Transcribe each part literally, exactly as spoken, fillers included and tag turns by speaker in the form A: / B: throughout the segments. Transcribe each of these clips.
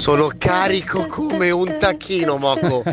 A: Sono carico come un tacchino, Mocco.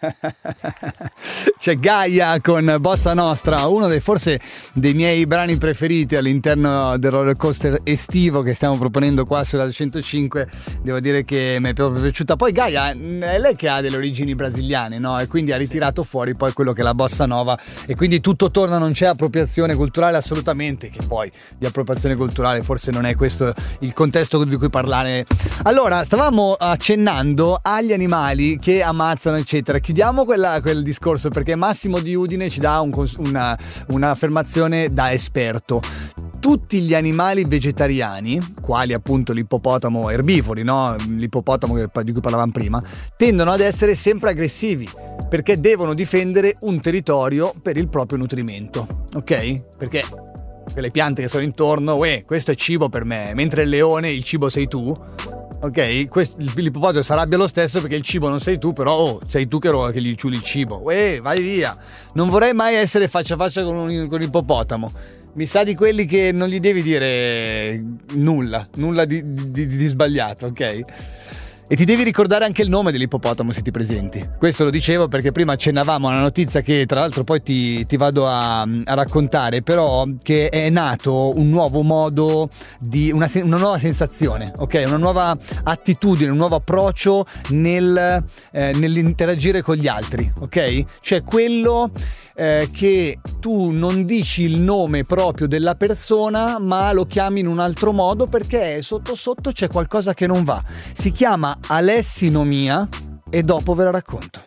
B: C'è Gaia con Bossa Nostra, uno dei forse dei miei brani preferiti all'interno del roller coaster estivo che stiamo proponendo qua sulla centocinque. Devo dire che mi è proprio piaciuta. Poi Gaia è lei che ha delle origini brasiliane, no? E quindi ha ritirato fuori poi quello che è la bossa nova, e quindi tutto torna, non c'è appropriazione culturale assolutamente, che poi di appropriazione culturale forse non è questo il contesto di cui parlare. Allora, stavamo accennando agli animali che ammazzano eccetera. Chiudiamo quella, quel discorso, perché Massimo di Udine ci dà un, una, un'affermazione da esperto. Tutti gli animali vegetariani, quali appunto l'ippopotamo, erbivori, no? L'ippopotamo di cui parlavamo prima, tendono ad essere sempre aggressivi, perché devono difendere un territorio per il proprio nutrimento, ok? Perché le piante che sono intorno, uè, questo è cibo per me, mentre il leone il cibo sei tu, ok? Questo, l'ippopotamo si arrabbia lo stesso perché il cibo non sei tu, però oh, sei tu che, ro- che gli ciuli il cibo, uè, vai via. Non vorrei mai essere faccia a faccia con un con l'ippopotamo. Mi sa di quelli che non gli devi dire nulla, nulla di, di, di sbagliato, ok? E ti devi ricordare anche il nome dell'ippopotamo se ti presenti. Questo lo dicevo perché prima accennavamo a una notizia che tra l'altro poi ti, ti vado a, a raccontare, però che è nato un nuovo modo di una, una nuova sensazione, ok? Una nuova attitudine, un nuovo approccio nel, eh, nell'interagire con gli altri, ok? Cioè quello eh, che tu non dici il nome proprio della persona, ma lo chiami in un altro modo perché sotto sotto c'è qualcosa che non va. Si chiama alessinomia e dopo ve la racconto.